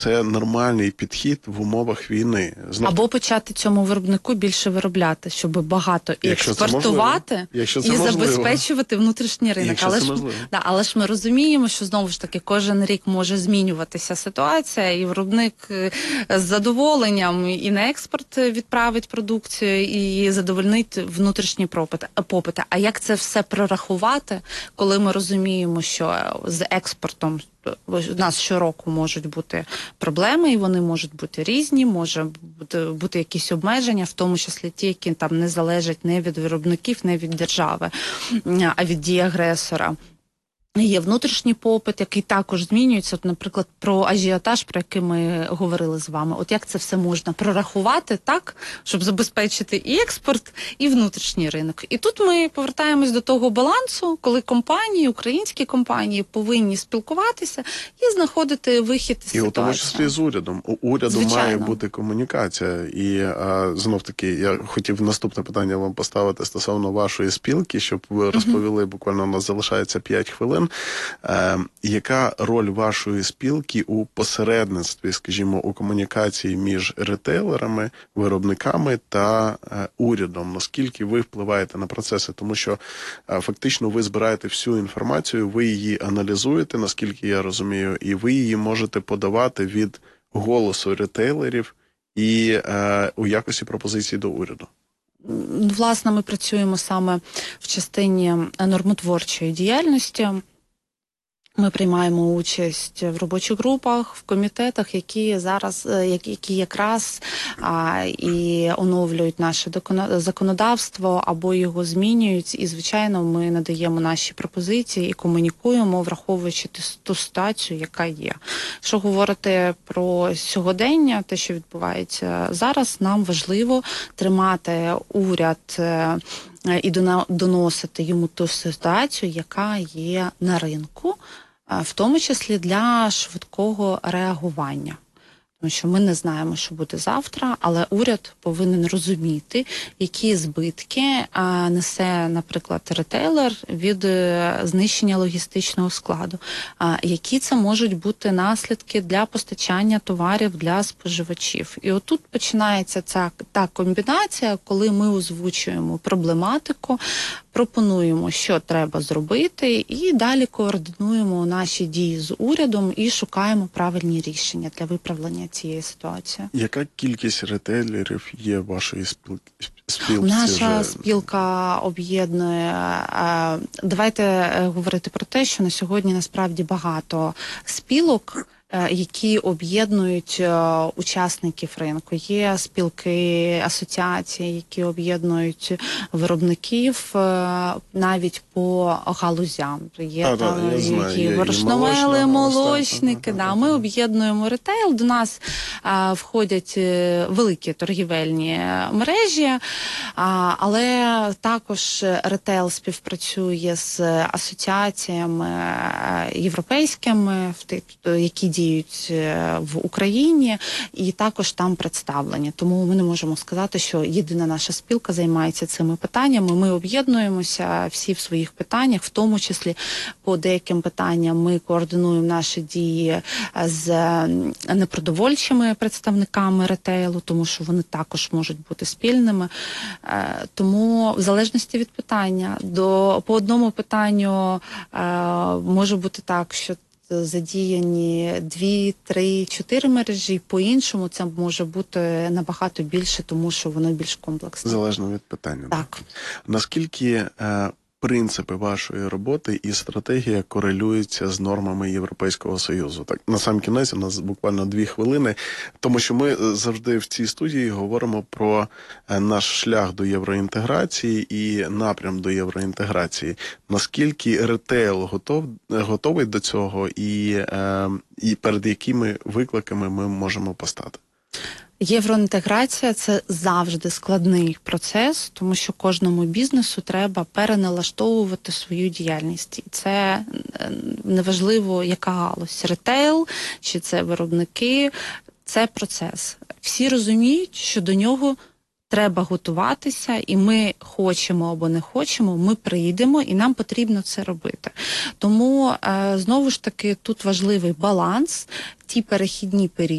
Це нормальний підхід в умовах війни. Або почати цьому виробнику більше виробляти, щоб багато і експортувати, і забезпечувати внутрішній ринок. Але ж ми розуміємо, що знову ж таки кожен рік може змінюватися ситуація, і виробник з задоволенням і на експорт відправить продукцію, і задовольнить внутрішні попити. А як це все прорахувати, коли ми розуміємо, що з експортом у нас щороку можуть бути проблеми, і вони можуть бути різні, може бути якісь обмеження, в тому числі ті, які там не залежать не від виробників, не від держави, а від дії агресора. Є внутрішній попит, який також змінюється. От, наприклад, про ажіотаж, про який ми говорили з вами. От як це все можна прорахувати так, щоб забезпечити і експорт, і внутрішній ринок. І тут ми повертаємось до того балансу, коли компанії, українські компанії повинні спілкуватися і знаходити вихід із ситуації. І у тому числі з урядом. У уряду має бути комунікація. І знов-таки я хотів наступне питання вам поставити стосовно вашої спілки, щоб ви розповіли, буквально у нас залишається 5 хвилин. Яка роль вашої спілки у посередництві, скажімо, у комунікації між ретейлерами, виробниками та урядом? Наскільки ви впливаєте на процеси? Тому що фактично ви збираєте всю інформацію, ви її аналізуєте, наскільки я розумію, і ви її можете подавати від голосу ретейлерів і у якості пропозицій до уряду. Власне, ми працюємо саме в частині нормотворчої діяльності. Ми приймаємо участь в робочих групах, в комітетах, які якраз і оновлюють наше законодавство або його змінюють. І, звичайно, ми надаємо наші пропозиції і комунікуємо, враховуючи ту ситуацію, яка є. Якщо говорити про сьогодення, те, що відбувається зараз, нам важливо тримати уряд і доносити йому ту ситуацію, яка є на ринку, в тому числі для швидкого реагування. Тому що ми не знаємо, що буде завтра, але уряд повинен розуміти, які збитки несе, наприклад, ретейлер від знищення логістичного складу, які це можуть бути наслідки для постачання товарів для споживачів. І отут починається та комбінація, коли ми озвучуємо проблематику, пропонуємо, що треба зробити, і далі координуємо наші дії з урядом і шукаємо правильні рішення для виправлення цієї ситуації. Яка кількість ретейлерів є в вашої спілці? Наша спілка об'єднує, давайте говорити про те, що на сьогодні насправді багато спілок, які об'єднують учасників ринку. Є спілки, асоціації, які об'єднують виробників навіть по галузям. Є борошновели, молочники. Ми об'єднуємо ретейл. До нас входять великі торгівельні мережі, але також ретейл співпрацює з асоціаціями європейськими, які діють в Україні, і також там представлені. Тому ми не можемо сказати, що єдина наша спілка займається цими питаннями. Ми об'єднуємося всі в своїх питаннях, в тому числі по деяким питанням ми координуємо наші дії з непродовольчими представниками ретейлу, тому що вони також можуть бути спільними. Тому в залежності від питання, по одному питанню може бути так, що задіяні 2, 3, 4 мережі, по-іншому це може бути набагато більше, тому що воно більш комплексне. Залежно від питання. Так. Наскільки принципи вашої роботи і стратегія корелюються з нормами Європейського Союзу? Так, на сам кінець, у нас буквально 2 хвилини, тому що ми завжди в цій студії говоримо про наш шлях до євроінтеграції і напрям до євроінтеграції. Наскільки ретейл готовий до цього і перед якими викликами ми можемо постати? Євроінтеграція – це завжди складний процес, тому що кожному бізнесу треба переналаштовувати свою діяльність. І це неважливо, яка галузь – ретейл, чи це виробники – це процес. Всі розуміють, що до нього треба готуватися, і ми хочемо або не хочемо, ми прийдемо, і нам потрібно це робити. Тому, знову ж таки, тут важливий баланс, ті перехідні періоди,